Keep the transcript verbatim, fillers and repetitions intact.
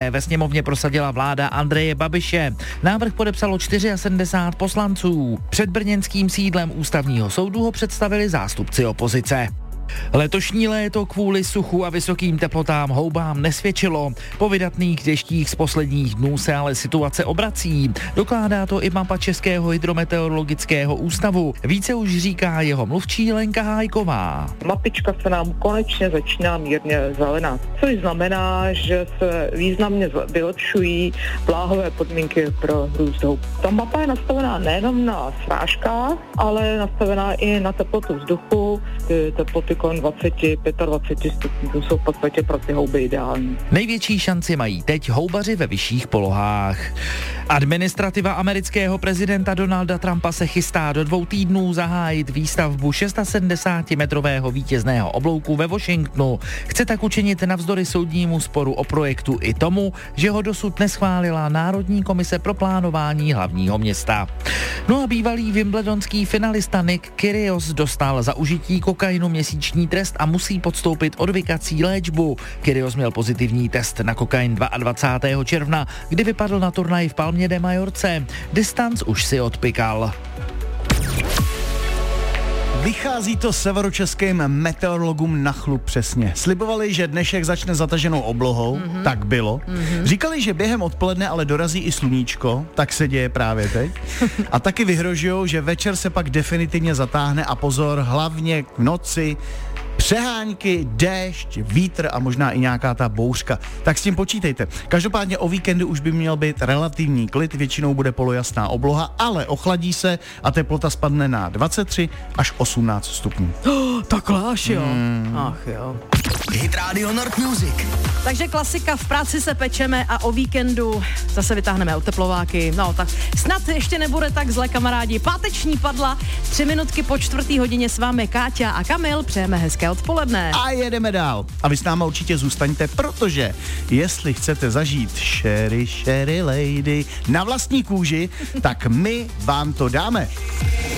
které ve sněmovně prosadila vláda Andreje Babiše. Návrh podepsalo sedmdesát čtyři poslanců. Před brněnským sídlem ústavního soudu ho představili zástupci opozice. Letošní léto kvůli suchu a vysokým teplotám houbám nesvědčilo. Po vydatných deštích z posledních dnů se ale situace obrací. Dokládá to i mapa Českého hydrometeorologického ústavu. Více už říká jeho mluvčí Lenka Hájková. Mapička se nám konečně začíná mírně zelenat, což znamená, že se významně vylepšují vláhové podmínky pro růst houb. Ta mapa je nastavená nejenom na srážkách, ale je nastavená i na teplotu vzduchu. Ty teploty kolem dvacet až dvacet pět stupňů, to jsou v podstatě pro ty houby ideální. Největší šanci mají teď houbaři ve vyšších polohách. Administrativa amerického prezidenta Donalda Trumpa se chystá do dvou týdnů zahájit výstavbu sedmdesátmetrového vítězného oblouku ve Washingtonu. Chce tak učinit navzdory soudnímu sporu o projektu i tomu, že ho dosud neschválila Národní komise pro plánování hlavního města. No a bývalý wimbledonský finalista Nick Kyrgios dostal za užití kokainu měsíční trest a musí podstoupit odvykací léčbu. Kyrgios měl pozitivní test na kokain dvacátého druhého června, kdy vypadl na turnaji v Palmě de Majorce. Distanc už si odpykal. Vychází to severočeským meteorologům na chlup přesně. Slibovali, že dnešek začne zataženou oblohou, mm-hmm. tak bylo. Mm-hmm. Říkali, že během odpoledne ale dorazí i sluníčko, tak se děje právě teď. A taky vyhrožujou, že večer se pak definitivně zatáhne a pozor, hlavně v noci přehánky, déšť, vítr a možná i nějaká ta bouřka. Tak s tím počítejte. Každopádně o víkendu už by měl být relativní klid, většinou bude polojasná obloha, ale ochladí se a teplota spadne na dvacet tři až osmnáct stupňů. Oh, takhle až jo. Hmm. Ach jo. Hit Radio Nord Music. Takže klasika, v práci se pečeme a o víkendu zase vytáhneme oteplováky. No tak snad ještě nebude tak zle, kamarádi. Páteční padla, tři minutky po čtvrtý hodině s vámi Káťa a Kamil. Přejeme hezké odpoledne. A jedeme dál. A vy s náma určitě zůstaňte, protože jestli chcete zažít Sherry, Sherry Lady na vlastní kůži, tak my vám to dáme.